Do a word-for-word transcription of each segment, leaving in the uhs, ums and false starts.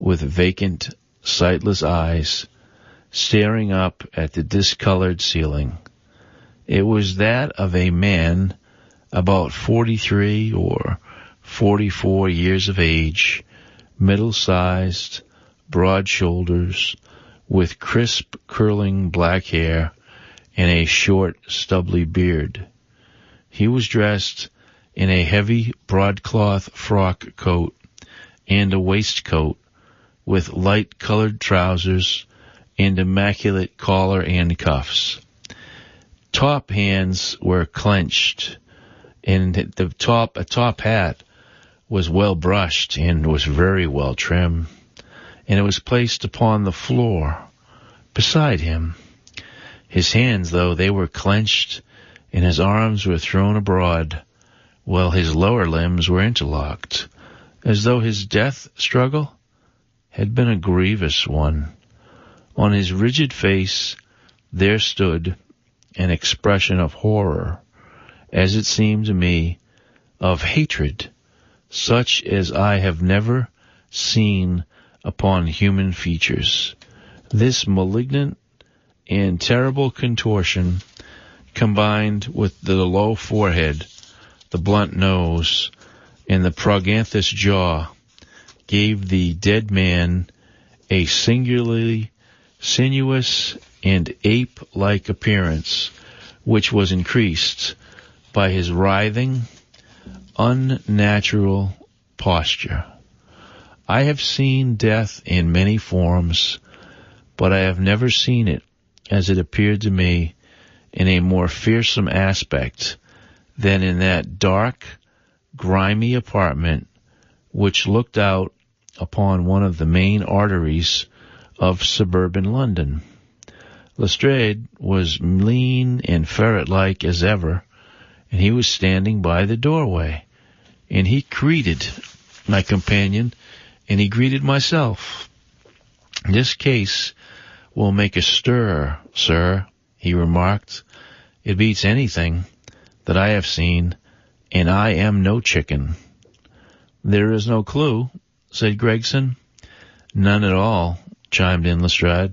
with vacant, sightless eyes, staring up at the discolored ceiling. It was that of a man about forty-three or forty-four years of age, middle-sized, broad shoulders, with crisp, curling black hair and a short, stubbly beard. He was dressed in a heavy broadcloth frock coat and a waistcoat with light-colored trousers and immaculate collar and cuffs. Top hands were clenched, and the top, a top hat was well brushed and was very well trimmed, and it was placed upon the floor beside him. His hands, though, they were clenched, and his arms were thrown abroad, while his lower limbs were interlocked, as though his death struggle had been a grievous one. On his rigid face there stood an expression of horror, as it seemed to me, of hatred, such as I have never seen upon human features. This malignant and terrible contortion, combined with the low forehead, the blunt nose, and the proganthous jaw, gave the dead man a singularly sinuous and ape-like appearance, which was increased by his writhing, unnatural posture. I have seen death in many forms, but I have never seen it, as it appeared to me, in a more fearsome aspect than in that dark, grimy apartment which looked out upon one of the main arteries of suburban London. Lestrade was lean and ferret-like as ever, and he was standing by the doorway, and he greeted my companion, and he greeted myself. "This case will make a stir, sir," he remarked. "It beats anything that I have seen, and I am no chicken." "There is no clue," said Gregson. "None at all," chimed in Lestrade.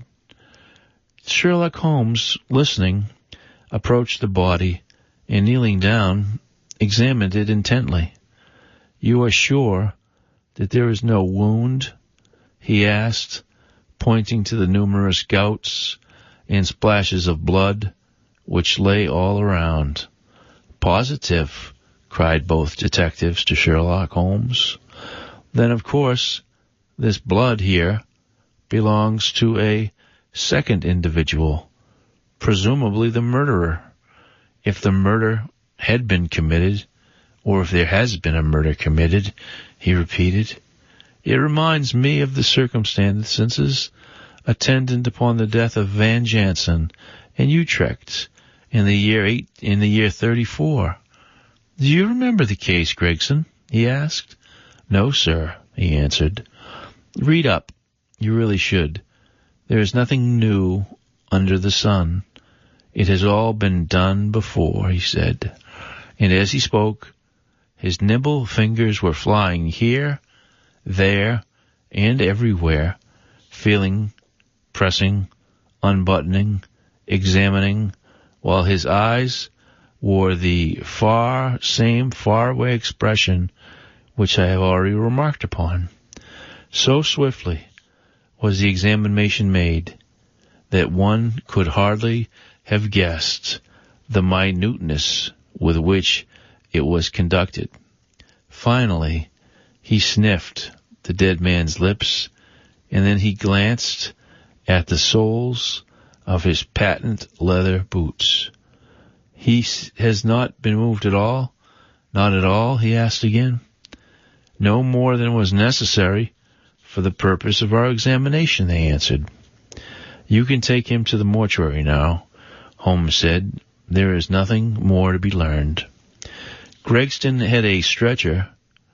Sherlock Holmes, listening, approached the body, and kneeling down, examined it intently. "You are sure that there is no wound?" he asked, pointing to the numerous gouts and splashes of blood which lay all around. "Positive," cried both detectives to Sherlock Holmes. "Then, of course, this blood here belongs to a second individual, presumably the murderer. If the murder had been committed, or if there has been a murder committed," he repeated, "it reminds me of the circumstances attendant upon the death of Van Jansen in Utrecht in the year eight, in the year thirty-four. Do you remember the case, Gregson?" he asked. "No, sir," he answered. "Read up. You really should. There is nothing new under the sun. It has all been done before," he said. And as he spoke, his nimble fingers were flying here, there, and everywhere, feeling, pressing, unbuttoning, examining, while his eyes wore the far same far-away expression which I have already remarked upon. So swiftly was the examination made that one could hardly have guessed the minuteness with which it was conducted. Finally, he sniffed the dead man's lips, and then he glanced at the soles of his patent leather boots. "He has not been moved at all? Not at all?" he asked again. "No more than was necessary for the purpose of our examination," they answered. "You can take him to the mortuary now," Holmes said. "There is nothing more to be learned." Gregston had a stretcher,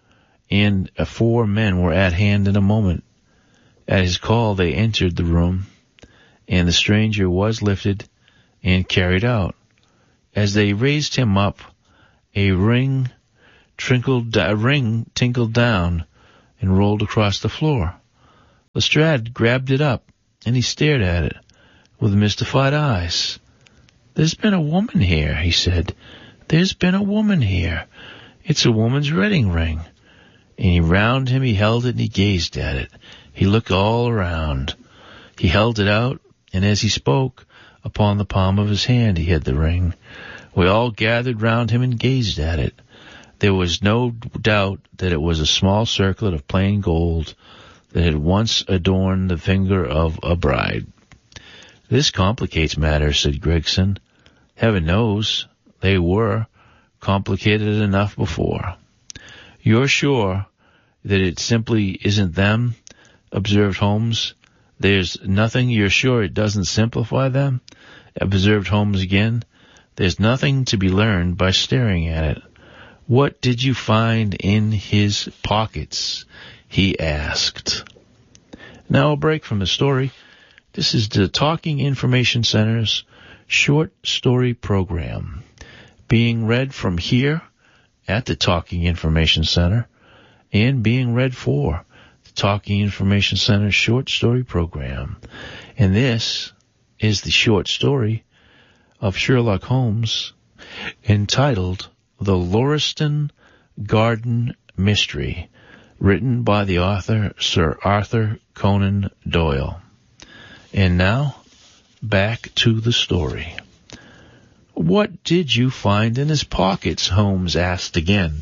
and four men were at hand in a moment. At his call they entered the room, and the stranger was lifted and carried out. As they raised him up, a ring trickled, a ring tinkled down and rolled across the floor. Lestrade grabbed it up, and he stared at it with mystified eyes. "There's been a woman here," he said. "There's been a woman here. It's a woman's wedding ring." And he round him, he held it, and he gazed at it. He looked all around. He held it out, and as he spoke, upon the palm of his hand he had the ring. We all gathered round him and gazed at it. There was no doubt that it was a small circlet of plain gold that had once adorned the finger of a bride. "This complicates matters," said Gregson. "Heaven knows they were complicated enough before." "You're sure that it simply isn't them?" observed Holmes. "There's nothing, you're sure it doesn't simplify them?" observed Holmes again. "There's nothing to be learned by staring at it." "What did you find in his pockets?" he asked. Now a break from the story. This is the Talking Information Center's short story program, being read from here at the Talking Information Center and being read for the Talking Information Center's short story program. And this is the short story of Sherlock Holmes entitled The Lauriston Garden Mystery, written by the author Sir Arthur Conan Doyle. And now, back to the story. "What did you find in his pockets?" Holmes asked again.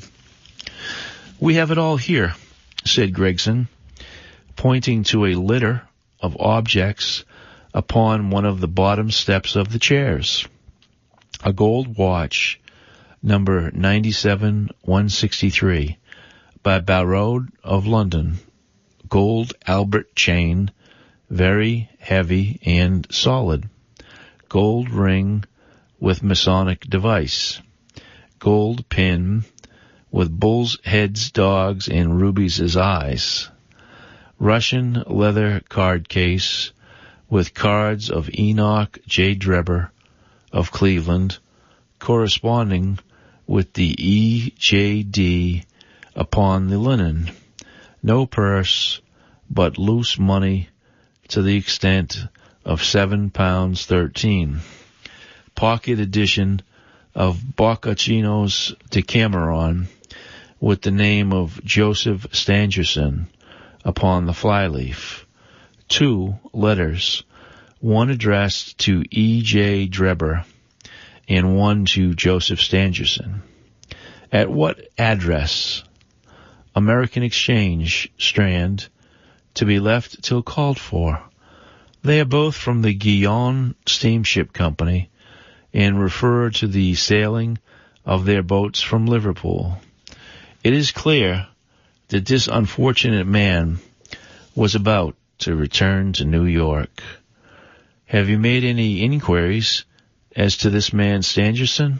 "We have it all here," said Gregson, pointing to a litter of objects upon one of the bottom steps of the chairs. A gold watch, number ninety-seven one sixty-three, by Barrode of London. Gold Albert chain, very heavy and solid. Gold ring with Masonic device. Gold pin with bulls' heads, dogs, and rubies as eyes. Russian leather card case with cards of Enoch J. Drebber of Cleveland, corresponding with the E J D upon the linen. No purse, but loose money to the extent of seven pounds thirteen. Pocket edition of Boccaccino's Decameron with the name of Joseph Stangerson upon the flyleaf. Two letters, one addressed to E J. Drebber and one to Joseph Stangerson. At what address? American Exchange, Strand, to be left till called for. They are both from the Guion Steamship Company and refer to the sailing of their boats from Liverpool. It is clear that this unfortunate man was about to return to New York. Have you made any inquiries as to this man Stangerson?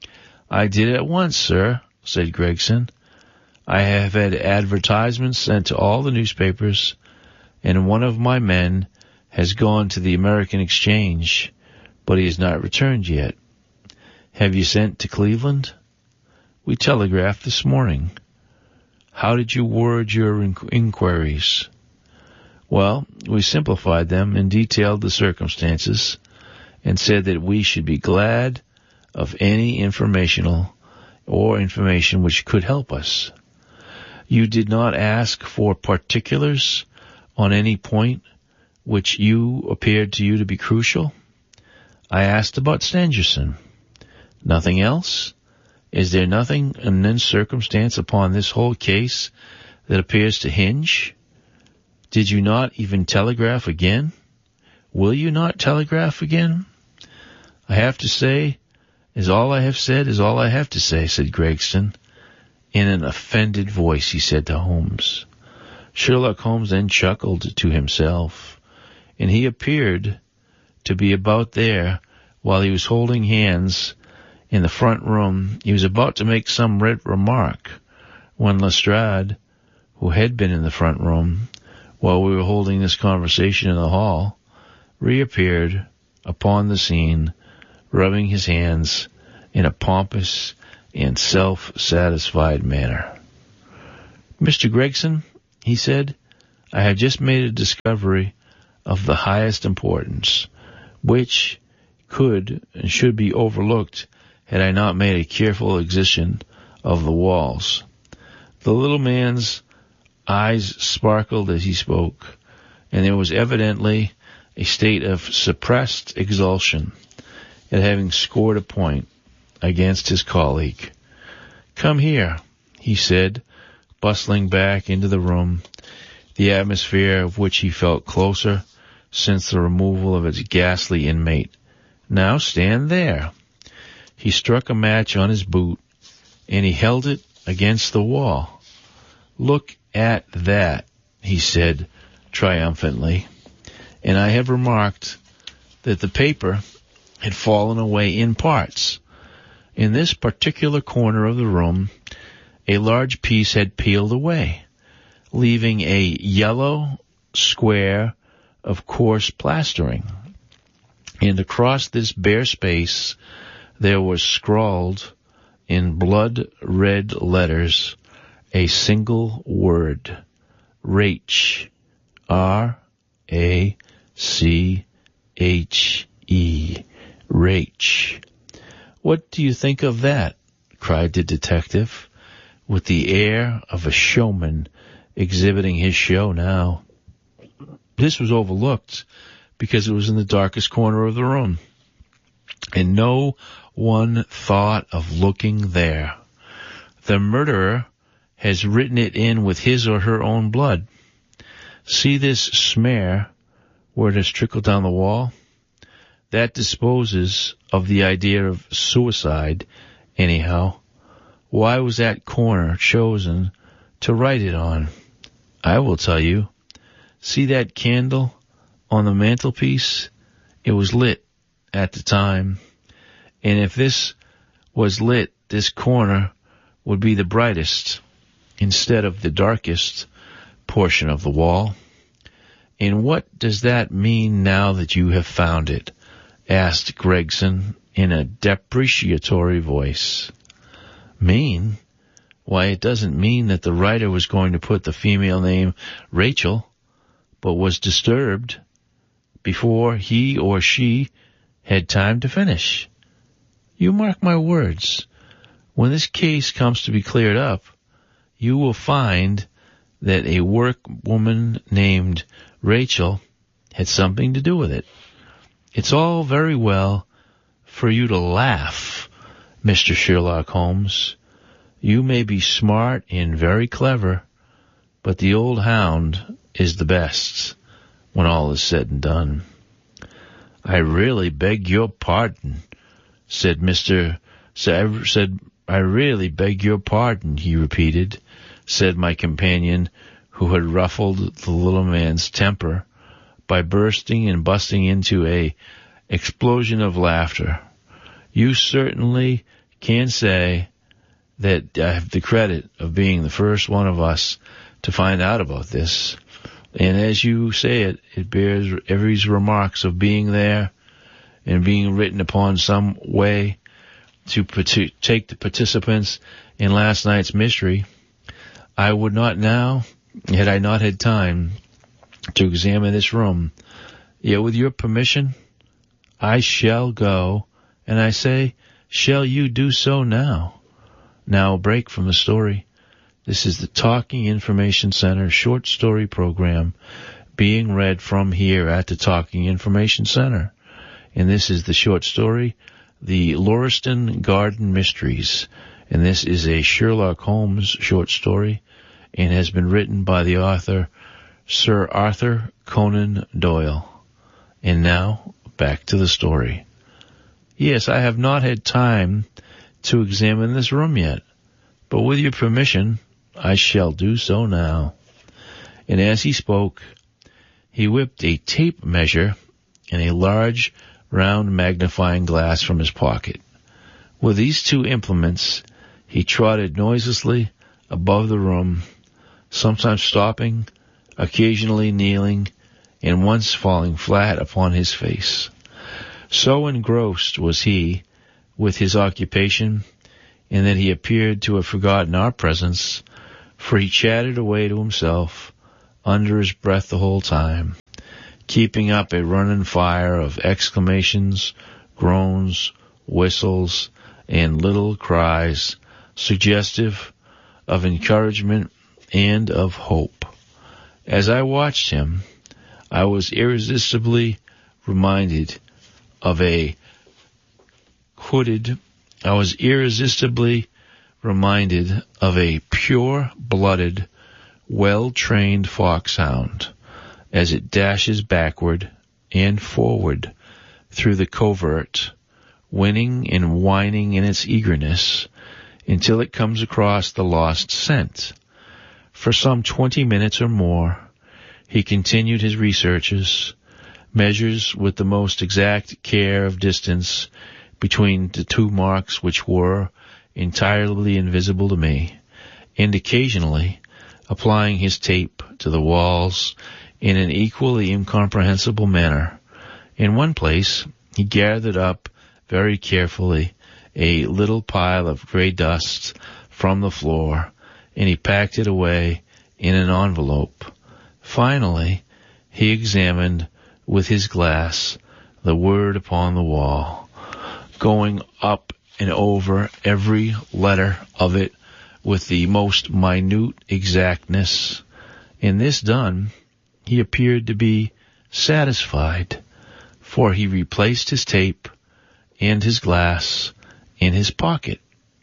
I did at once, sir, said Gregson. I have had advertisements sent to all the newspapers, and one of my men has gone to the American Exchange, but he has not returned yet. Have you sent to Cleveland? We telegraphed this morning. How did you word your in- inquiries? Well, we simplified them and detailed the circumstances and said that we should be glad of any informational or information which could help us. You did not ask for particulars on any point which you appeared to you to be crucial? I asked about Stangerson. Nothing else? Is there nothing in this circumstance upon this whole case that appears to hinge? Did you not even telegraph again? Will you not telegraph again? I have to say, is all I have said is all I have to say, said Gregson. In an offended voice, he said to Holmes. Sherlock Holmes then chuckled to himself, and he appeared to be about there while he was holding hands in the front room. He was about to make some red remark when Lestrade, who had been in the front room while we were holding this conversation in the hall, reappeared upon the scene, rubbing his hands in a pompous and self-satisfied manner. Mister Gregson, he said, I have just made a discovery of the highest importance, which could and should be overlooked had I not made a careful excision of the walls. The little man's eyes sparkled as he spoke, and there was evidently a state of suppressed exultation at having scored a point against his colleague. "Come here," he said, bustling back into the room, the atmosphere of which he felt closer since the removal of its ghastly inmate. "Now stand there." He struck a match on his boot, and he held it against the wall. "Look at that," he said triumphantly, and I have remarked that the paper had fallen away in parts. In this particular corner of the room, a large piece had peeled away, leaving a yellow square of coarse plastering. And across this bare space, there was scrawled in blood-red letters a single word, Rach, R A C H E, Rach. "What do you think of that?" cried the detective, with the air of a showman exhibiting his show now. This was overlooked because it was in the darkest corner of the room, and no one thought of looking there. The murderer has written it in with his or her own blood. See this smear where it has trickled down the wall? That disposes of the idea of suicide, anyhow. Why was that corner chosen to write it on? I will tell you. See that candle on the mantelpiece? It was lit at the time. And if this was lit, this corner would be the brightest instead of the darkest portion of the wall. And what does that mean now that you have found it? Asked Gregson in a deprecatory voice. Mean? Why, it doesn't mean that the writer was going to put the female name Rachel, but was disturbed before he or she had time to finish. You mark my words. When this case comes to be cleared up, you will find that a workwoman named Rachel had something to do with it. It's all very well for you to laugh, Mister Sherlock Holmes. You may be smart and very clever, but the old hound is the best when all is said and done. I really beg your pardon, said Mister said, I really beg your pardon, he repeated, said my companion, who had ruffled the little man's temper by bursting and busting into a explosion of laughter. You certainly can say that I have the credit of being the first one of us to find out about this. And as you say it, it bears every remarks of being there and being written upon some way to take the participants in last night's mystery. I would not now, had I not had time to examine this room, yet with your permission, I shall go, and I say, shall you do so now? Now a break from the story. This is the Talking Information Center short story program being read from here at the Talking Information Center. And this is the short story, The Lauriston Garden Mysteries. And this is a Sherlock Holmes short story and has been written by the author Sir Arthur Conan Doyle. And now, back to the story. Yes, I have not had time to examine this room yet, but with your permission, I shall do so now. And as he spoke, he whipped a tape measure and a large, round magnifying glass from his pocket. With these two implements, he trotted noiselessly above the room, sometimes stopping, occasionally kneeling, and once falling flat upon his face. So engrossed was he with his occupation, in that he appeared to have forgotten our presence, for he chattered away to himself under his breath the whole time, keeping up a running fire of exclamations, groans, whistles, and little cries, suggestive of encouragement and of hope. As I watched him, I was irresistibly reminded of a hooded, I was irresistibly reminded of a pure-blooded, well-trained foxhound as it dashes backward and forward through the covert, winning and whining in its eagerness until it comes across the lost scent. For some twenty minutes or more, he continued his researches, measures with the most exact care of distance between the two marks which were entirely invisible to me, and occasionally applying his tape to the walls in an equally incomprehensible manner. In one place, he gathered up very carefully a little pile of gray dust from the floor, and he packed it away in an envelope. Finally, he examined with his glass the word upon the wall, going up and over every letter of it with the most minute exactness. And this done, he appeared to be satisfied, for he replaced his tape and his glass in his pocket.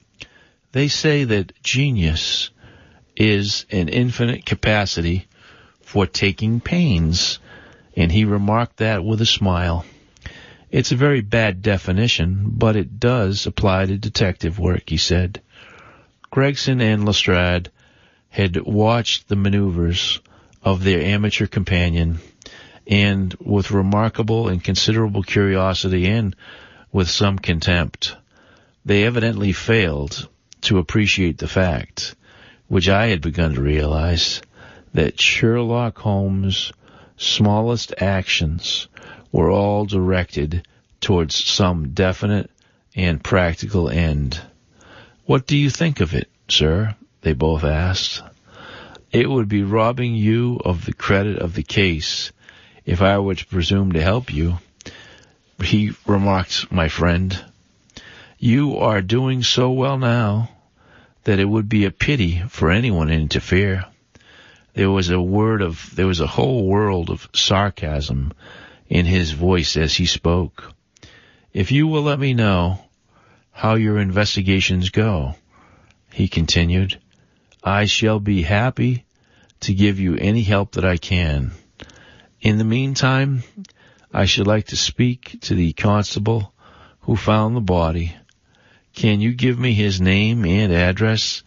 They say that genius is an infinite capacity for taking pains, and he remarked that with a smile. It's a very bad definition, but it does apply to detective work, he said. Gregson and Lestrade had watched the maneuvers of their amateur companion, and with remarkable and considerable curiosity and with some contempt. They evidently failed to appreciate the fact, which I had begun to realize, that Sherlock Holmes' smallest actions were all directed towards some definite and practical end. "What do you think of it, sir?" they both asked. "It would be robbing you of the credit of the case if I were to presume to help you," he remarked, "my friend. You are doing so well now that it would be a pity for anyone to interfere." There was a word of, there was a whole world of sarcasm in his voice as he spoke. "If you will let me know how your investigations go," he continued, "I shall be happy to give you any help that I can. In the meantime, I should like to speak to the constable who found the body. Can you give me his name and address?"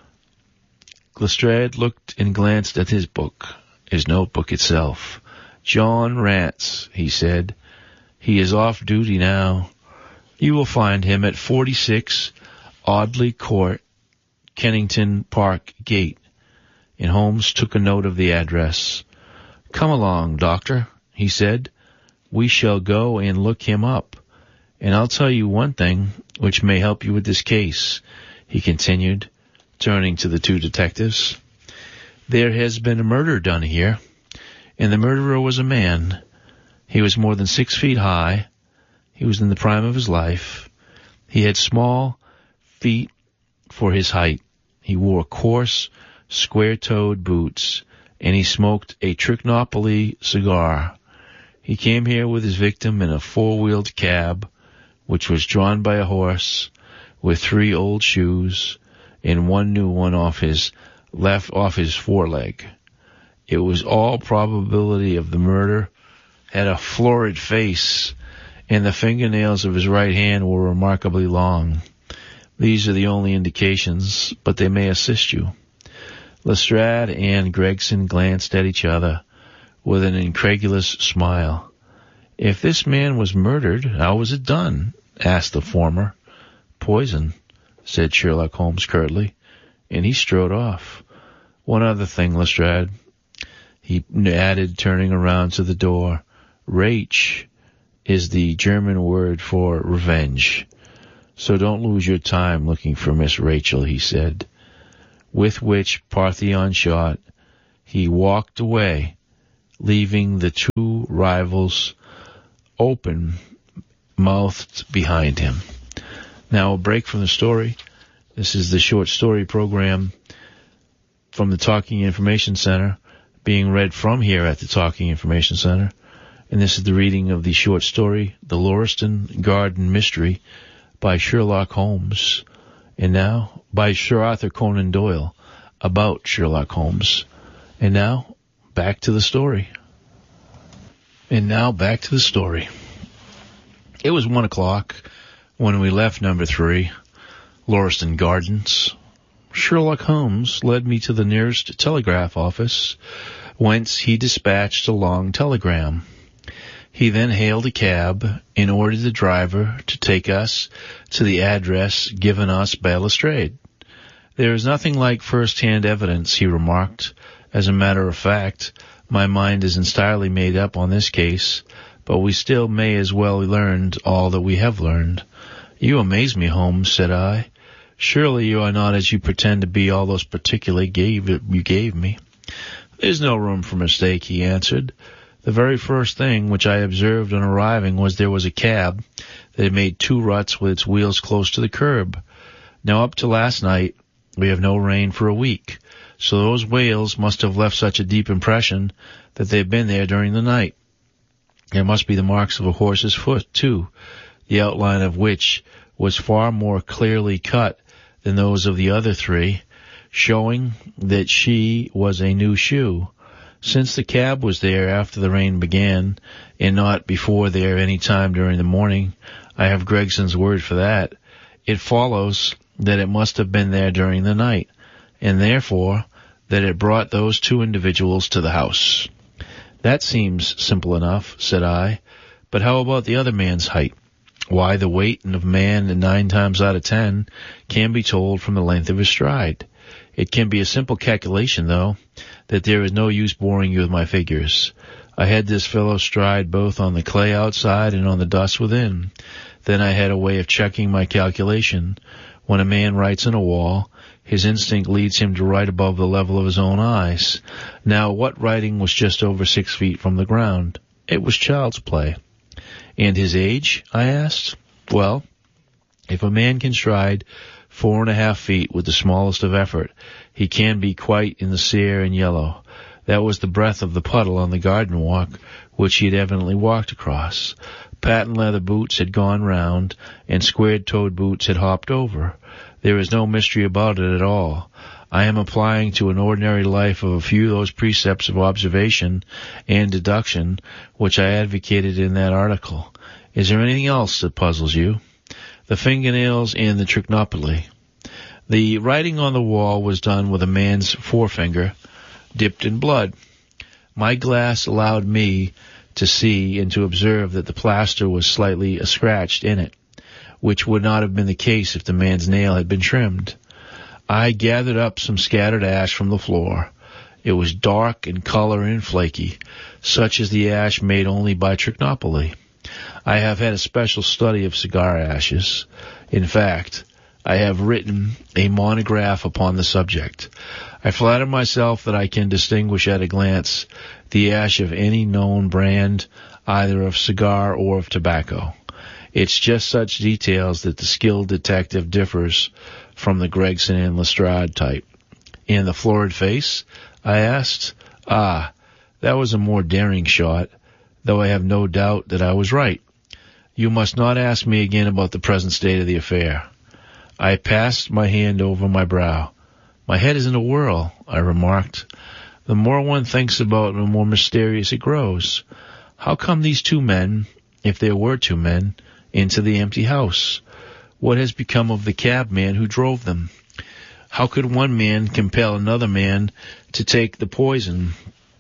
Lestrade looked and glanced at his book, his notebook itself. "John Rance," he said. "He is off duty now. You will find him at forty-six Audley Court, Kennington Park Gate." And Holmes took a note of the address. "Come along, Doctor," he said. "We shall go and look him up. And I'll tell you one thing which may help you with this case," he continued, turning to the two detectives. "There has been a murder done here, and the murderer was a man. He was more than six feet high. He was in the prime of his life. He had small feet for his height. He wore coarse, square-toed boots, and he smoked a Trichinopoly cigar. He came here with his victim in a four-wheeled cab, which was drawn by a horse, with three old shoes, and one new one off his left off his foreleg. It was all probability of the murder, had a florid face, and the fingernails of his right hand were remarkably long. These are the only indications, but they may assist you." Lestrade and Gregson glanced at each other with an incredulous smile. "If this man was murdered, how was it done?" asked the former. "Poison," said Sherlock Holmes curtly, and he strode off. "One other thing, Lestrade," he added, turning around to the door. "Rach is the German word for revenge. So don't lose your time looking for Miss Rachel," he said, with which Parthion shot, he walked away, leaving the two rivals open-mouthed behind him. Now, a break from the story. This is the short story program from the Talking Information Center, being read from here at the Talking Information Center. And this is the reading of the short story, The Lauriston Garden Mystery, by Sherlock Holmes. And now, by Sir Arthur Conan Doyle, about Sherlock Holmes. And now, back to the story. And now, back to the story. It was one o'clock when we left number three, Lauriston Gardens. Sherlock Holmes led me to the nearest telegraph office, whence he dispatched a long telegram. He then hailed a cab and ordered the driver to take us to the address given us by Lestrade. There is nothing like first-hand evidence, he remarked. As a matter of fact, my mind is entirely made up on this case, but we still may as well learn all that we have learned. You amaze me, Holmes, said I. Surely you are not as you pretend to be all those particulars gave you gave me. There's no room for mistake, he answered. The very first thing which I observed on arriving was there was a cab that had made two ruts with its wheels close to the curb. Now up to last night, we have no rain for a week, so those wheels must have left such a deep impression that they've been there during the night. There must be the marks of a horse's foot, too, the outline of which was far more clearly cut than those of the other three, showing that she was a new shoe. Since the cab was there after the rain began, and not before there any time during the morning, I have Gregson's word for that, it follows that it must have been there during the night, and therefore that it brought those two individuals to the house. That seems simple enough, said I, but how about the other man's height? Why, the weight of man nine times out of ten can be told from the length of his stride. It can be a simple calculation, though, that there is no use boring you with my figures. I had this fellow stride both on the clay outside and on the dust within. Then I had a way of checking my calculation. When a man writes on a wall, his instinct leads him to write above the level of his own eyes. Now, what writing was just over six feet from the ground? It was child's play. And his age? I asked. Well, if a man can stride four and a half feet with the smallest of effort, he can be quite in the sere and yellow. That was the breadth of the puddle on the garden walk, which he had evidently walked across. Patent leather boots had gone round, and square-toed boots had hopped over. There is no mystery about it at all. I am applying to an ordinary life of a few of those precepts of observation and deduction which I advocated in that article. Is there anything else that puzzles you? The fingernails and the trichinopoly. The writing on the wall was done with a man's forefinger, dipped in blood. My glass allowed me to see and to observe that the plaster was slightly scratched in it, which would not have been the case if the man's nail had been trimmed. I gathered up some scattered ash from the floor. It was dark in color and flaky, such as the ash made only by trichinopoly. I have had a special study of cigar ashes. In fact, I have written a monograph upon the subject. I flatter myself that I can distinguish at a glance the ash of any known brand, either of cigar or of tobacco. It's just such details that the skilled detective differs from the Gregson and Lestrade type. And the florid face? I asked. Ah, that was a more daring shot, though I have no doubt that I was right. You must not ask me again about the present state of the affair. I passed my hand over my brow. My head is in a whirl, I remarked. The more one thinks about it, the more mysterious it grows. How come these two men, if there were two men, into the empty house? What has become of the cabman who drove them? How could one man compel another man to take the poison?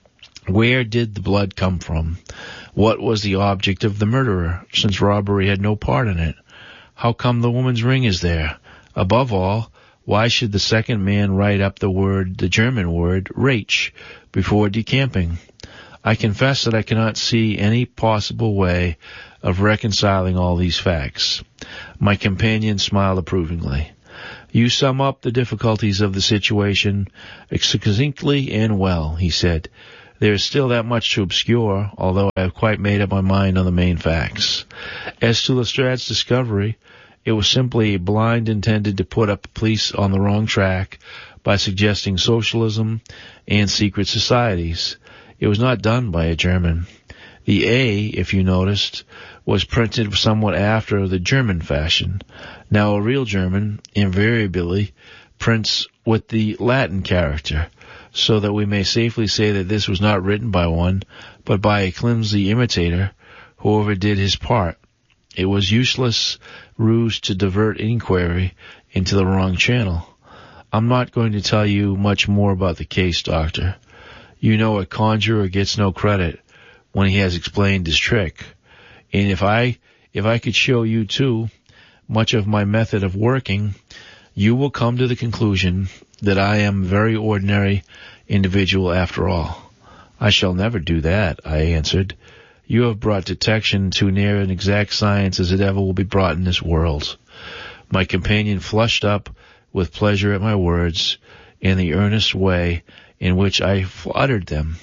Where did the blood come from? What was the object of the murderer, since robbery had no part in it? How come the woman's ring is there? Above all, why should the second man write up the word, the German word, Rach, before decamping? I confess that I cannot see any possible way of reconciling all these facts. My companion smiled approvingly. You sum up the difficulties of the situation succinctly and well, he said. There is still that much to obscure, although I have quite made up my mind on the main facts. As to Lestrad's discovery, it was simply a blind intended to put up the police on the wrong track by suggesting socialism and secret societies. It was not done by a German. The A, if you noticed, was printed somewhat after the German fashion. Now a real German invariably prints with the Latin character, so that we may safely say that this was not written by one, but by a clumsy imitator who overdid his part. It was useless ruse to divert inquiry into the wrong channel. I'm not going to tell you much more about the case, Doctor. You know a conjurer gets no credit when he has explained his trick. And if I, if I could show you, too, much of my method of working, you will come to the conclusion that I am a very ordinary individual after all. I shall never do that, I answered. You have brought detection too near an exact science as it ever will be brought in this world. My companion flushed up with pleasure at my words and the earnest way in which I uttered them.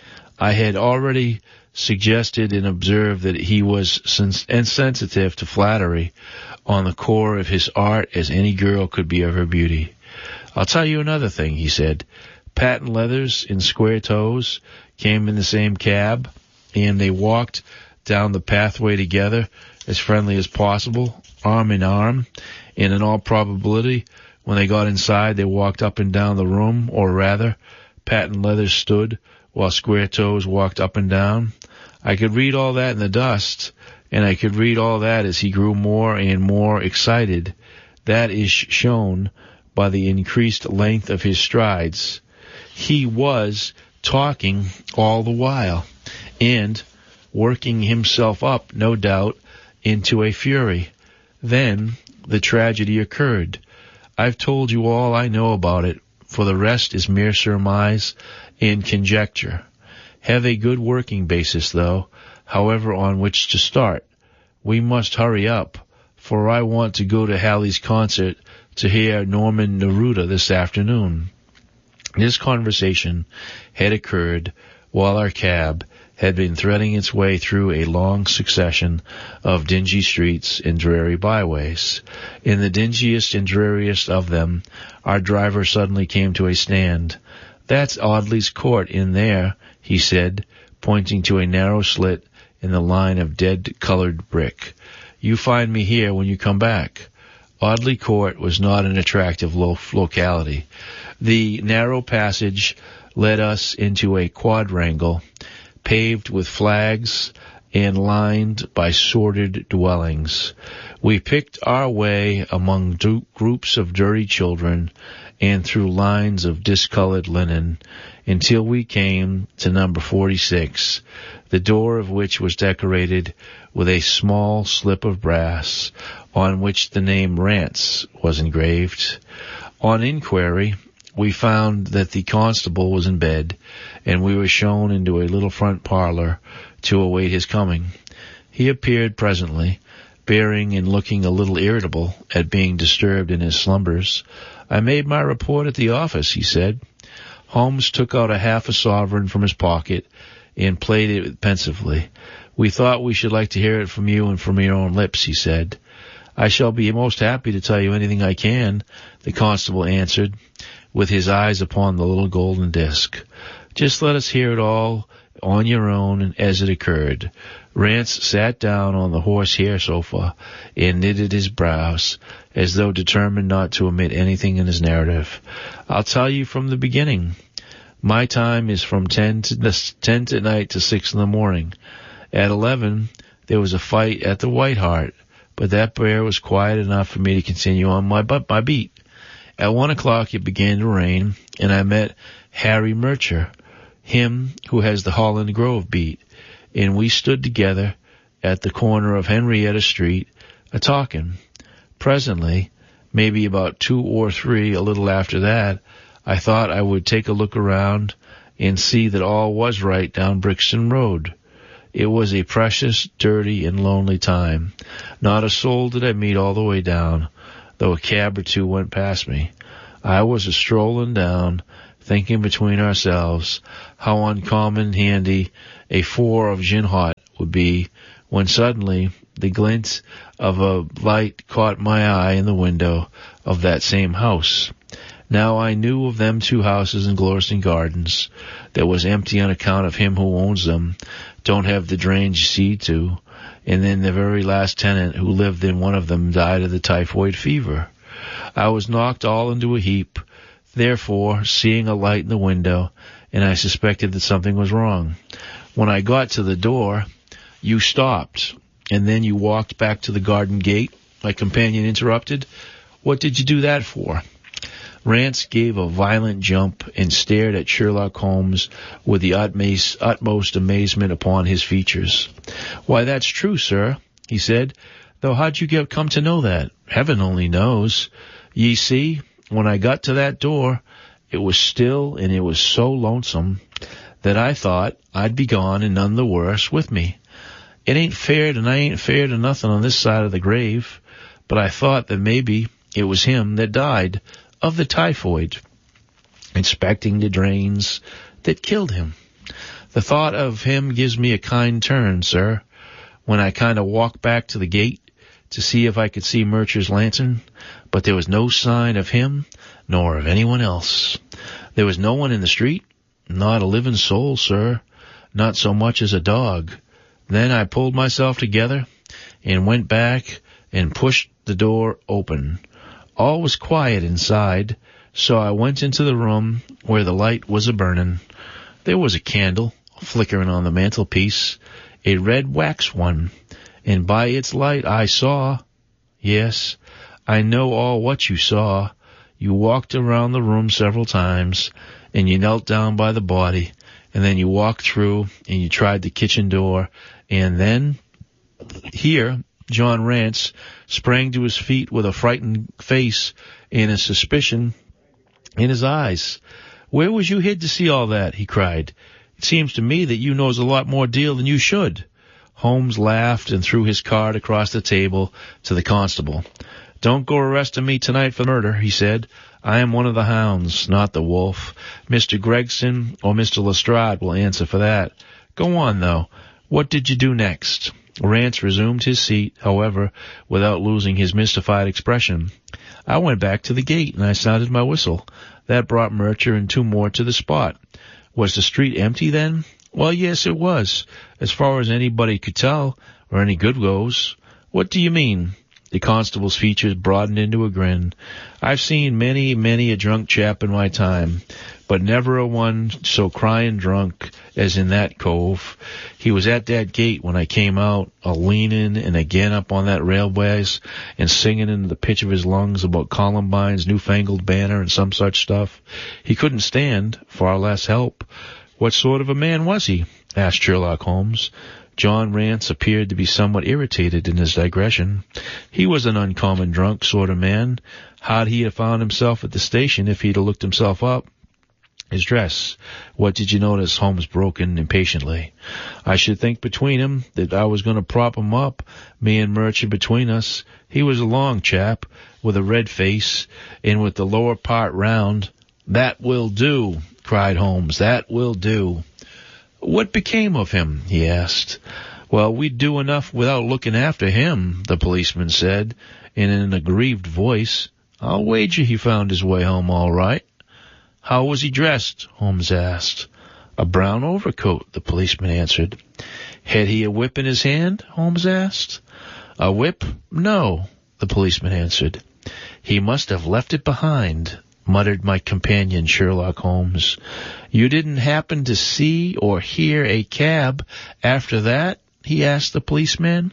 I had already suggested and observed that he was insensitive to flattery on the core of his art as any girl could be of her beauty. I'll tell you another thing, he said. Patent leathers and square toes came in the same cab, and they walked down the pathway together as friendly as possible, arm in arm, and in all probability, when they got inside, they walked up and down the room, or rather, patent leathers stood while square toes walked up and down. I could read all that in the dust, and I could read all that as he grew more and more excited. That is shown by the increased length of his strides. He was talking all the while, and working himself up, no doubt, into a fury. Then the tragedy occurred. I've told you all I know about it, for the rest is mere surmise and conjecture. Have a good working basis, though, however, on which to start. We must hurry up, for I want to go to Halley's concert to hear Norman Neruda this afternoon. This conversation had occurred while our cab had been threading its way through a long succession of dingy streets and dreary byways. In the dingiest and dreariest of them, our driver suddenly came to a stand. "That's Audley's Court in there," he said, pointing to a narrow slit in the line of dead-colored brick. "You find me here when you come back." Audley Court was not an attractive lo- locality. The narrow passage led us into a quadrangle, paved with flags and lined by sordid dwellings. We picked our way among du- groups of dirty children and through lines of discolored linen until we came to number forty-six, the door of which was decorated with a small slip of brass on which the name Rance was engraved. On inquiry, we found that the constable was in bed, and we were shown into a little front parlor to await his coming. He appeared presently, bearing and looking a little irritable at being disturbed in his slumbers. "I made my report at the office," he said. Holmes took out a half a sovereign from his pocket and played it pensively. "We thought we should like to hear it from you and from your own lips," he said. "I shall be most happy to tell you anything I can," the constable answered, with his eyes upon the little golden disc. "Just let us hear it all on your own as it occurred." Rance sat down on the horsehair sofa and knitted his brows, as though determined not to omit anything in his narrative. "I'll tell you from the beginning. My time is from ten to ten at night to six in the morning. At eleven, there was a fight at the White Hart, but that bear was quiet enough for me to continue on my my beat. At one o'clock it began to rain, and I met Harry Murcher, him who has the Holland Grove beat, and we stood together at the corner of Henrietta Street, a-talking. Presently, maybe about two or three, a little after that, I thought I would take a look around and see that all was right down Brixton Road. It was a precious, dirty, and lonely time. Not a soul did I meet all the way down. though a cab or two went past me. I was a-strolling down, thinking between ourselves how uncommon handy a four of gin hot would be, when suddenly the glint of a light caught my eye in the window of that same house. Now I knew of them two houses in Glorston Gardens that was empty on account of him who owns them don't have the drains you see to, and then the very last tenant who lived in one of them died of the typhoid fever. I was knocked all into a heap, therefore, seeing a light in the window, and I suspected that something was wrong. When I got to the door, you stopped, and then you walked back to the garden gate. My companion interrupted. What did you do that for? Rance gave a violent jump and stared at Sherlock Holmes with the utmost, utmost amazement upon his features. Why, that's true, sir, he said. Though how'd you get come to know that? Heaven only knows. Ye see, when I got to that door, it was still and it was so lonesome that I thought I'd be gone and none the worse with me. It ain't fair, and I ain't fair to nothing on this side of the grave, but I thought that maybe it was him that died of the typhoid, inspecting the drains that killed him. The thought of him gives me a kind turn, sir, when I kind of walked back to the gate to see if I could see Murcher's lantern, but there was no sign of him nor of anyone else. There was no one in the street, not a living soul, sir, not so much as a dog. Then I pulled myself together and went back and pushed the door open. All was quiet inside, so I went into the room where the light was a-burning. There was a candle flickering on the mantelpiece, a red wax one, and by its light I saw, yes, I know all what you saw. You walked around the room several times, and you knelt down by the body, and then you walked through, and you tried the kitchen door, and then, here, John Rance sprang to his feet with a frightened face and a suspicion in his eyes. Where was you hid to see all that? He cried. It seems to me that you knows a lot more deal than you should. Holmes laughed and threw his card across the table to the constable. Don't go arresting me tonight for murder, he said. I am one of the hounds, not the wolf. Mister Gregson or Mister Lestrade will answer for that. Go on, though. What did you do next? Rance resumed his seat, however, without losing his mystified expression. I went back to the gate, and I sounded my whistle. That brought Murcher and two more to the spot. Was the street empty then? Well, yes, it was, as far as anybody could tell, or any good goes. What do you mean? The constable's features broadened into a grin. I've seen many, many a drunk chap in my time, but never a one so crying drunk as in that cove. He was at that gate when I came out, a-leaning and again up on that railways and singing into the pitch of his lungs about Columbine's newfangled banner and some such stuff. He couldn't stand, far less help. What sort of a man was he? Asked Sherlock Holmes. John Rance appeared to be somewhat irritated in his digression. He was an uncommon drunk sort of man. How'd he have found himself at the station if he'd have looked himself up? His dress. What did you notice? Holmes broke in impatiently. I should think between him that I was going to prop him up, me and Murcher between us. He was a long chap, with a red face, and with the lower part round. That will do, cried Holmes. That will do. What became of him? He asked. Well, we'd do enough without looking after him, the policeman said, in an aggrieved voice. I'll wager he found his way home all right. How was he dressed? Holmes asked. A brown overcoat, the policeman answered. Had he a whip in his hand? Holmes asked. A whip? No, the policeman answered. He must have left it behind, muttered my companion Sherlock Holmes. You didn't happen to see or hear a cab after that? He asked the policeman.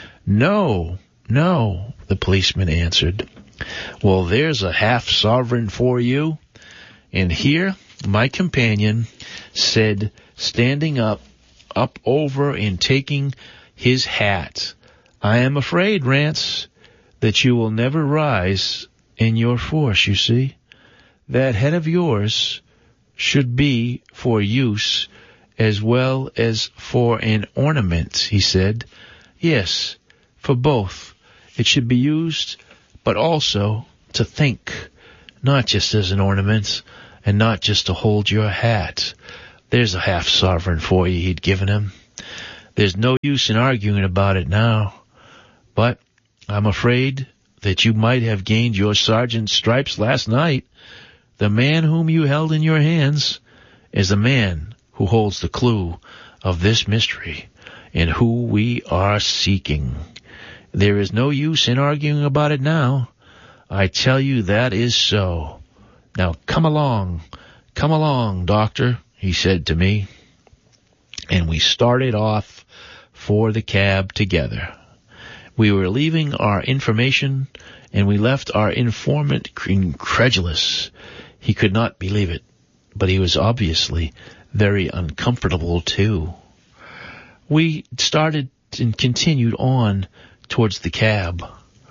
No, no, the policeman answered. Well, there's a half sovereign for you. And here my companion said, standing up, up over and taking his hat, I am afraid, Rance, that you will never rise in your force, you see. That head of yours should be for use as well as for an ornament, he said. Yes, for both. It should be used but also to think, not just as an ornament, and not just to hold your hat. There's a half sovereign for you he'd given him. There's no use in arguing about it now, but I'm afraid that you might have gained your sergeant's stripes last night. The man whom you held in your hands is the man who holds the clue of this mystery and who we are seeking. There is no use in arguing about it now. I tell you that is so. Now come along, come along, doctor, he said to me. And we started off for the cab together. We were leaving our information, and we left our informant incredulous. He could not believe it, but he was obviously very uncomfortable too. We started and continued on towards the cab.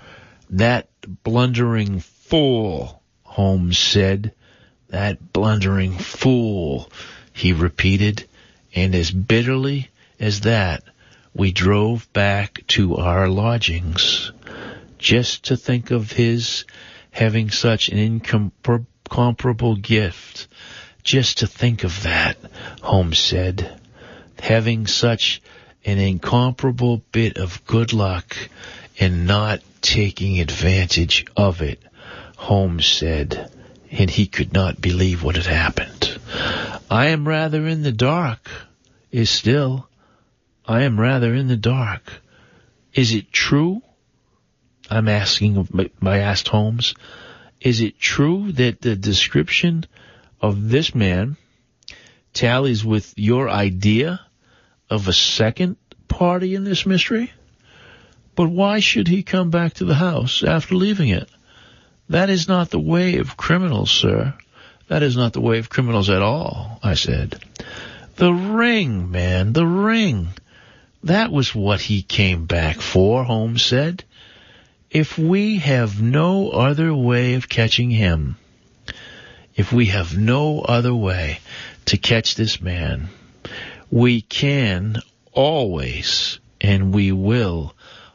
That blundering fool, Holmes said. That blundering fool, he repeated, and as bitterly as that, we drove back to our lodgings. Just to think of his having such an incomparable gift. Just to think of that, Holmes said. Having such an incomparable bit of good luck and not taking advantage of it, Holmes said, and he could not believe what had happened. I am rather in the dark, is still. I am rather in the dark. Is it true? I'm asking, I asked Holmes, is it true that the description of this man tallies with your idea of a second party in this mystery? But why should he come back to the house after leaving it? That is not the way of criminals, sir. That is not the way of criminals at all, I said. The ring, man, the ring. That was what he came back for, Holmes said. If we have no other way of catching him, if we have no other way to catch this man, we can always, and we will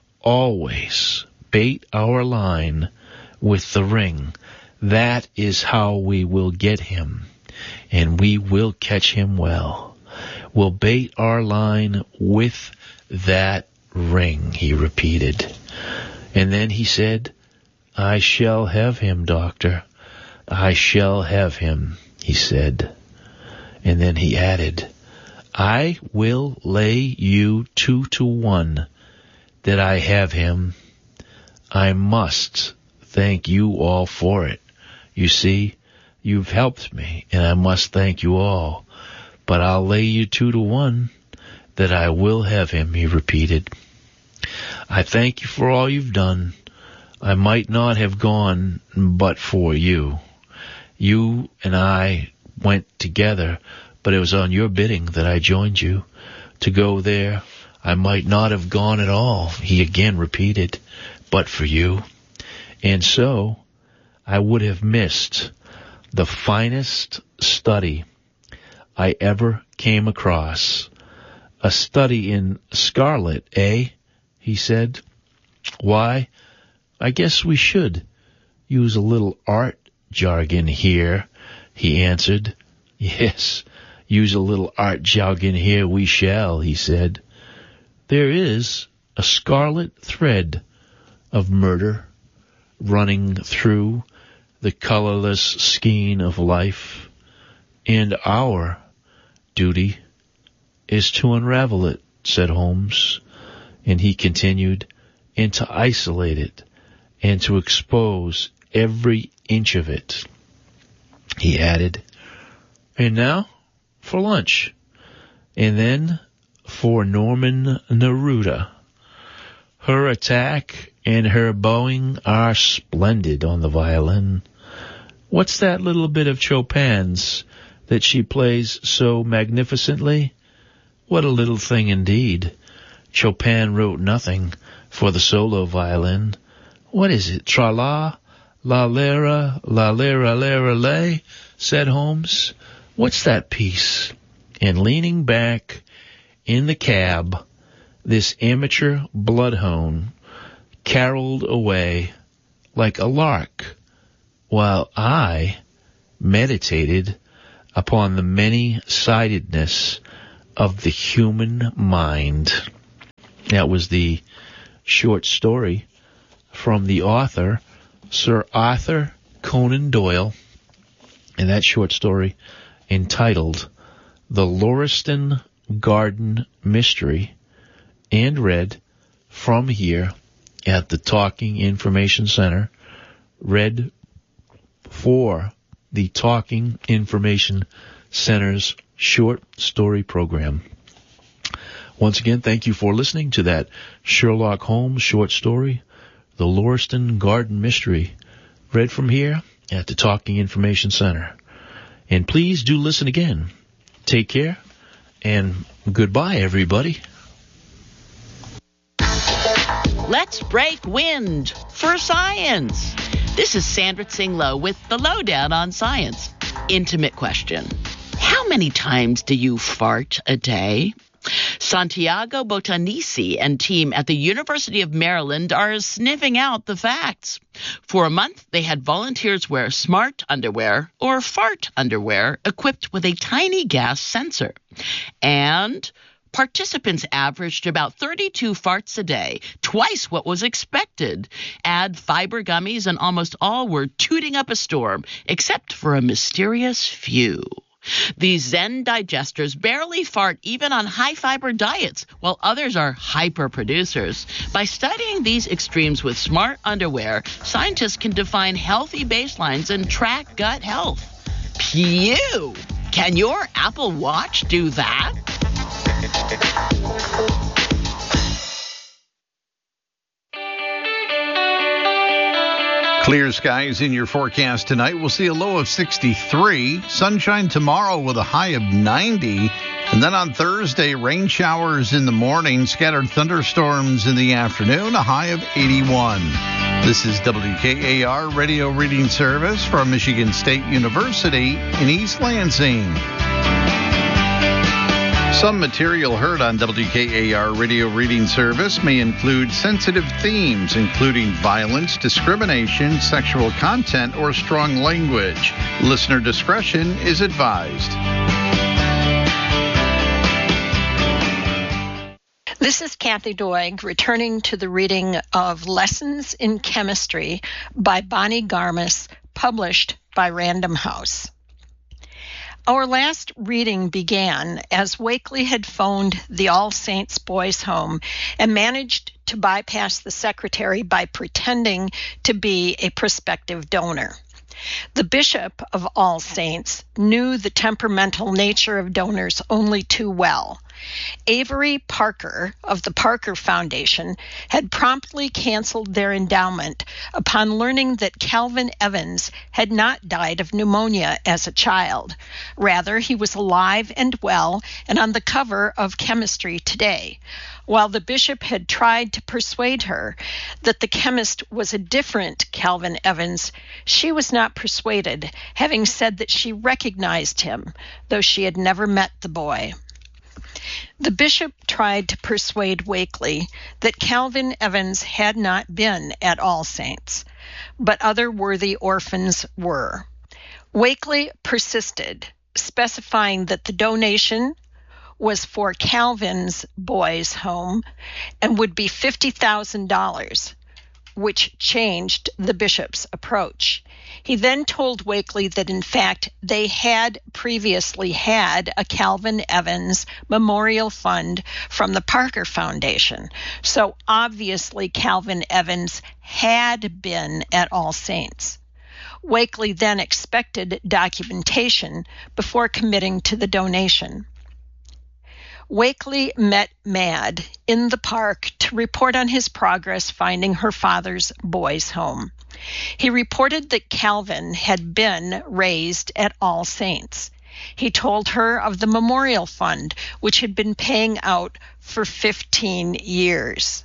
always, bait our line with the ring. That is how we will get him, and we will catch him well. We'll bait our line with that ring, he repeated. And then he said, I shall have him, doctor. I shall have him, he said. And then he added, I will lay you two to one that I have him. I must thank you all for it. You see, you've helped me, and I must thank you all. But I'll lay you two to one that I will have him, he repeated. I thank you for all you've done. I might not have gone but for you. You and I went together, but it was on your bidding that I joined you. To go there, I might not have gone at all, he again repeated, but for you. And so, I would have missed the finest study I ever came across. A study in scarlet, eh? He said. Why, I guess we should use a little art jargon here, he answered. Yes, use a little art jargon here we shall, he said. There is a scarlet thread of murder running through the colorless skein of life, and our duty is to unravel it, said Holmes, and he continued, and to isolate it, and to expose every inch of it. He added, and now for lunch, and then for Norman Neruda. Her attack and her bowing are splendid on the violin. What's that little bit of Chopin's that she plays so magnificently? What a little thing indeed. Chopin wrote nothing for the solo violin. What is it? Tra-la, la-lera, la-lera-lera-lay, said Holmes. What's that piece? And leaning back in the cab, this amateur bloodhound caroled away like a lark, while I meditated upon the many-sidedness of the human mind. That was the short story from the author, Sir Arthur Conan Doyle, and that short story entitled The Lauriston Garden Mystery, and read from here at the Talking Information Center, read for the Talking Information Center's short story program. Once again, thank you for listening to that Sherlock Holmes short story, The Lauriston Garden Mystery, read from here at the Talking Information Center. And please do listen again. Take care, and goodbye, everybody. Let's break wind for science. This is Sandra Tsinglow with the Lowdown on Science. Intimate question. How many times do you fart a day? Santiago Botanisi and team at the University of Maryland are sniffing out the facts. For a month, they had volunteers wear smart underwear or fart underwear equipped with a tiny gas sensor. And participants averaged about thirty-two farts a day, twice what was expected. Add fiber gummies and almost all were tooting up a storm, except for a mysterious few. These Zen digesters barely fart even on high-fiber diets, while others are hyper-producers. By studying these extremes with smart underwear, scientists can define healthy baselines and track gut health. Pew! Can your Apple Watch do that? Clear skies in your forecast tonight. We'll see a low of sixty-three. Sunshine tomorrow with a high of ninety. And then on Thursday, rain showers in the morning, scattered thunderstorms in the afternoon, a high of eighty-one. This is W K A R Radio Reading Service from Michigan State University in East Lansing. Some material heard on W K A R Radio Reading Service may include sensitive themes, including violence, discrimination, sexual content, or strong language. Listener discretion is advised. This is Kathy Doig, returning to the reading of Lessons in Chemistry by Bonnie Garmis, published by Random House. Our last reading began as Wakely had phoned the All Saints Boys Home and managed to bypass the secretary by pretending to be a prospective donor. The bishop of All Saints knew the temperamental nature of donors only too well. Avery Parker of the Parker Foundation had promptly canceled their endowment upon learning that Calvin Evans had not died of pneumonia as a child. Rather, he was alive and well and on the cover of Chemistry Today. While the bishop had tried to persuade her that the chemist was a different Calvin Evans, she was not persuaded, having said that she recognized him, though she had never met the boy. The bishop tried to persuade Wakely that Calvin Evans had not been at All Saints, but other worthy orphans were. Wakely persisted, specifying that the donation was for Calvin's boys' home and would be fifty thousand dollars, which changed the bishop's approach. He then told Wakely that, in fact, they had previously had a Calvin Evans Memorial Fund from the Parker Foundation. So obviously Calvin Evans had been at All Saints. Wakely then expected documentation before committing to the donation. Wakely met Mad in the park to report on his progress finding her father's boys' home. He reported that Calvin had been raised at All Saints. He told her of the Memorial Fund, which had been paying out for fifteen years.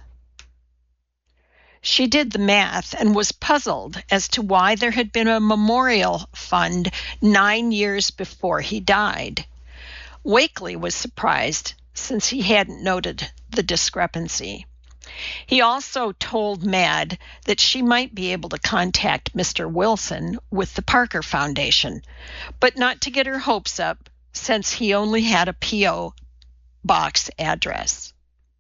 She did the math and was puzzled as to why there had been a memorial fund nine years before he died. Wakely was surprised, since he hadn't noted the discrepancy. He also told Mad that she might be able to contact Mister Wilson with the Parker Foundation, but not to get her hopes up since he only had a P O box address.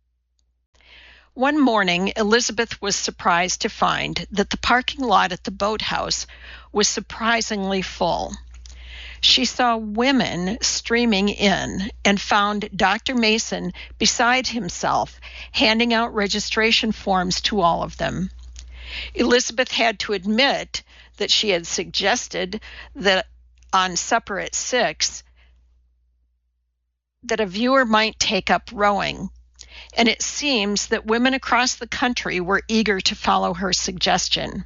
One morning, Elizabeth was surprised to find that the parking lot at the boathouse was surprisingly full. She saw women streaming in and found Doctor Mason beside himself, handing out registration forms to all of them. Elizabeth had to admit that she had suggested that on supper at six, that a viewer might take up rowing, and it seems that women across the country were eager to follow her suggestion.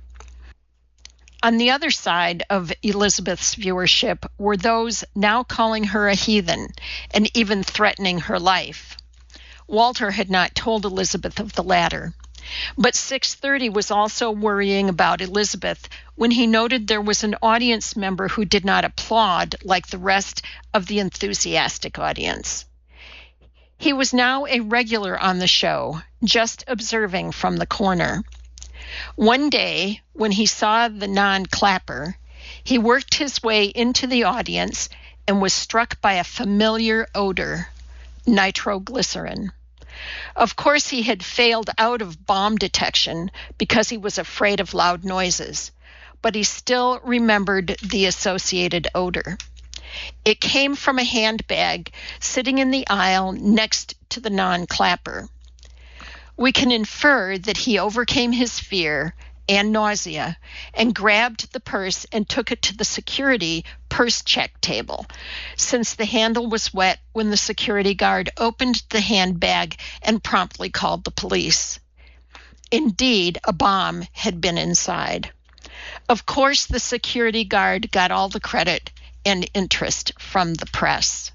On the other side of Elizabeth's viewership were those now calling her a heathen and even threatening her life. Walter had not told Elizabeth of the latter, but six thirty was also worrying about Elizabeth when he noted there was an audience member who did not applaud like the rest of the enthusiastic audience. He was now a regular on the show, just observing from the corner. One day, when he saw the non-clapper, he worked his way into the audience and was struck by a familiar odor, nitroglycerin. Of course, he had failed out of bomb detection because he was afraid of loud noises, but he still remembered the associated odor. It came from a handbag sitting in the aisle next to the non-clapper. We can infer that he overcame his fear and nausea and grabbed the purse and took it to the security purse check table, since the handle was wet when the security guard opened the handbag and promptly called the police. Indeed, a bomb had been inside. Of course, the security guard got all the credit and interest from the press.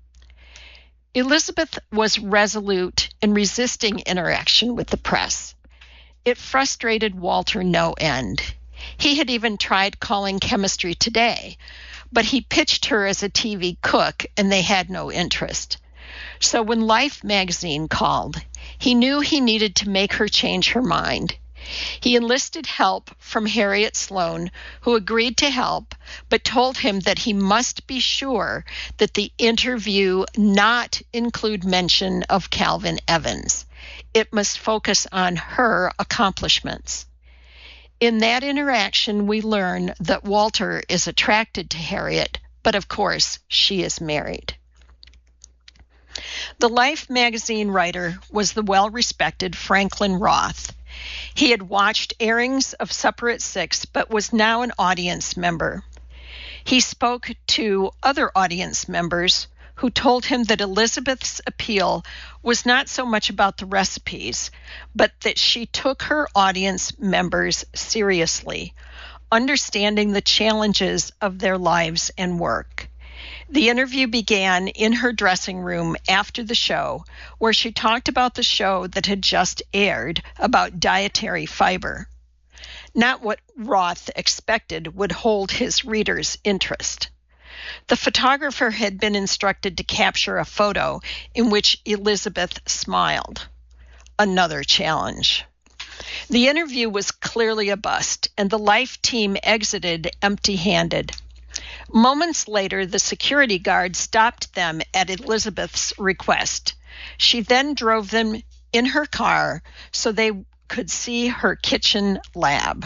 Elizabeth was resolute in resisting interaction with the press. It frustrated Walter no end. He had even tried calling Chemistry Today, but he pitched her as a T V cook and they had no interest. So when Life magazine called, he knew he needed to make her change her mind. He enlisted help from Harriet Sloan, who agreed to help, but told him that he must be sure that the interview not include mention of Calvin Evans. It must focus on her accomplishments. In that interaction, we learn that Walter is attracted to Harriet, but of course, she is married. The Life magazine writer was the well-respected Franklin Roth. He had watched airings of Supper at Six, but was now an audience member. He spoke to other audience members who told him that Elizabeth's appeal was not so much about the recipes, but that she took her audience members seriously, understanding the challenges of their lives and work. The interview began in her dressing room after the show, where she talked about the show that had just aired about dietary fiber. Not what Roth expected would hold his readers' interest. The photographer had been instructed to capture a photo in which Elizabeth smiled. Another challenge. The interview was clearly a bust, and the Life team exited empty-handed. Moments later, the security guard stopped them at Elizabeth's request. She then drove them in her car so they could see her kitchen lab.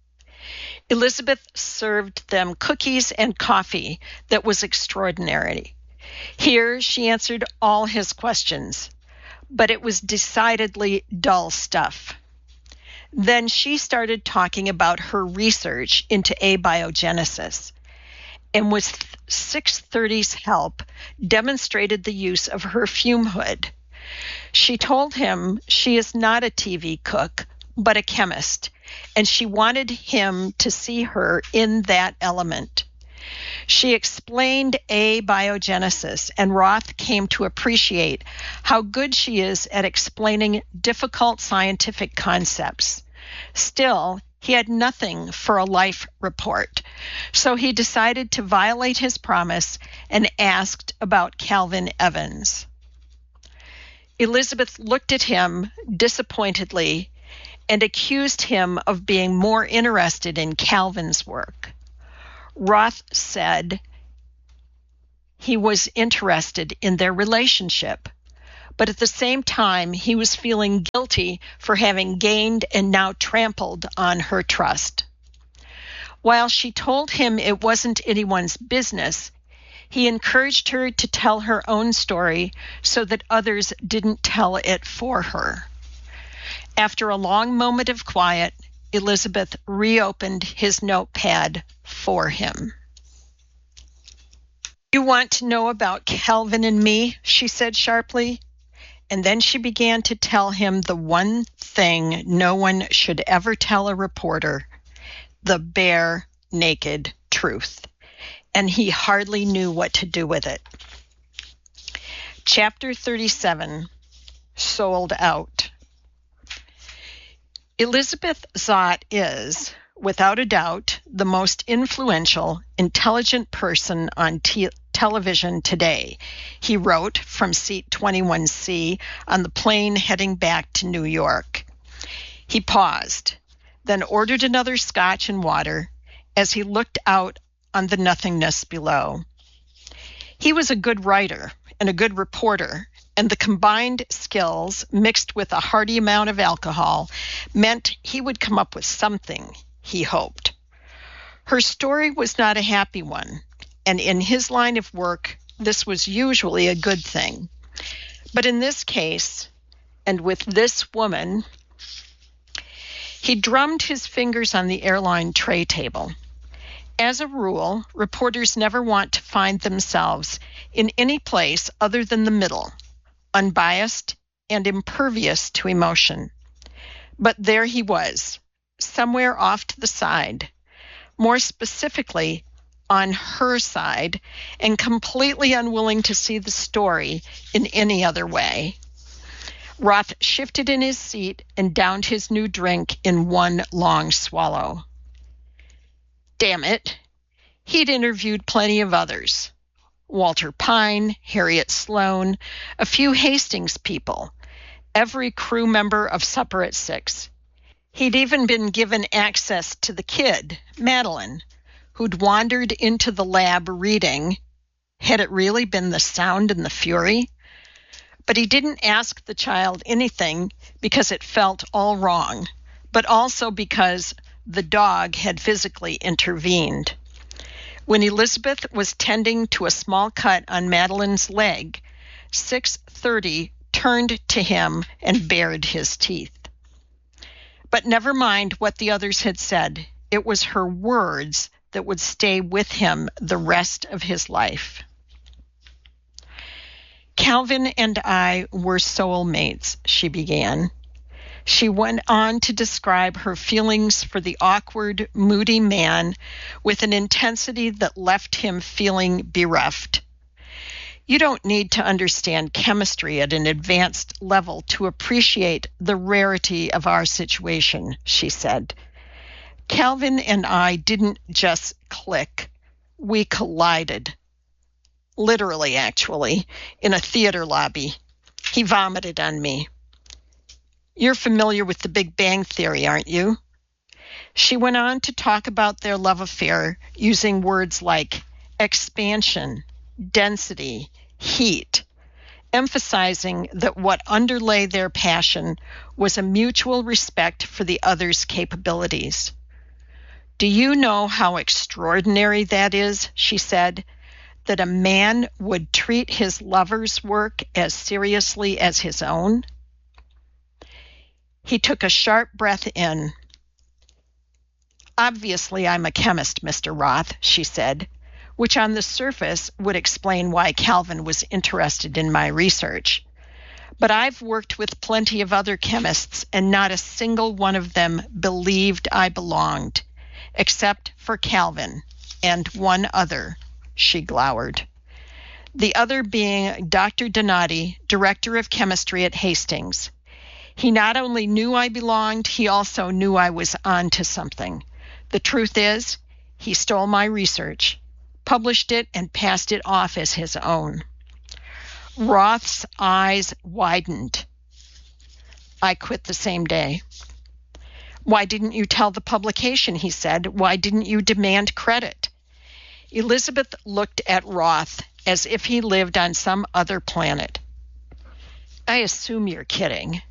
Elizabeth served them cookies and coffee that was extraordinary. Here she answered all his questions, but it was decidedly dull stuff. Then she started talking about her research into abiogenesis, and with six thirty's help, demonstrated the use of her fume hood. She told him she is not a T V cook, but a chemist, and she wanted him to see her in that element. She explained abiogenesis, and Roth came to appreciate how good she is at explaining difficult scientific concepts. Still, he had nothing for a Life report, so he decided to violate his promise and asked about Calvin Evans. Elizabeth looked at him disappointedly and accused him of being more interested in Calvin's work. Roth said he was interested in their relationship, but at the same time, he was feeling guilty for having gained and now trampled on her trust. While she told him it wasn't anyone's business, he encouraged her to tell her own story so that others didn't tell it for her. After a long moment of quiet, Elizabeth reopened his notepad for him. "You want to know about Calvin and me?" she said sharply. And then she began to tell him the one thing no one should ever tell a reporter, the bare, naked truth. And he hardly knew what to do with it. Chapter thirty-seven, Sold Out. Elizabeth Zott is, without a doubt, the most influential, intelligent person on te- television today, he wrote from seat twenty-one C on the plane heading back to New York. He paused, then ordered another scotch and water as he looked out on the nothingness below. He was a good writer and a good reporter, and the combined skills, mixed with a hearty amount of alcohol, meant he would come up with something, he hoped. Her story was not a happy one, and in his line of work, this was usually a good thing. But in this case, and with this woman, he drummed his fingers on the airline tray table. As a rule, reporters never want to find themselves in any place other than the middle, unbiased and impervious to emotion. But there he was, somewhere off to the side, more specifically on her side, and completely unwilling to see the story in any other way. Roth shifted in his seat and downed his new drink in one long swallow. Damn it, he'd interviewed plenty of others. Walter Pine, Harriet Sloan, a few Hastings people, every crew member of Supper at Six. He'd even been given access to the kid, Madeline, who'd wandered into the lab reading. Had it really been the sound and the fury? But he didn't ask the child anything because it felt all wrong, but also because the dog had physically intervened. When Elizabeth was tending to a small cut on Madeline's leg, six thirty turned to him and bared his teeth. But never mind what the others had said. It was her words that would stay with him the rest of his life. Calvin and I were soulmates, she began. She went on to describe her feelings for the awkward, moody man with an intensity that left him feeling bereft. You don't need to understand chemistry at an advanced level to appreciate the rarity of our situation, she said. Calvin and I didn't just click. We collided. Literally, actually, in a theater lobby. He vomited on me. You're familiar with the Big Bang Theory, aren't you? She went on to talk about their love affair using words like expansion, density, heat, emphasizing that what underlay their passion was a mutual respect for the other's capabilities. Do you know how extraordinary that is, she said, that a man would treat his lover's work as seriously as his own? He took a sharp breath in. Obviously, I'm a chemist, Mister Roth, she said, which on the surface would explain why Calvin was interested in my research. But I've worked with plenty of other chemists, and not a single one of them believed I belonged, except for Calvin and one other, she glowered. The other being Doctor Donati, director of chemistry at Hastings. He not only knew I belonged, he also knew I was on to something. The truth is, he stole my research, published it, and passed it off as his own. Roth's eyes widened. I quit the same day. Why didn't you tell the publication, he said. Why didn't you demand credit? Elizabeth looked at Roth as if he lived on some other planet. I assume you're kidding.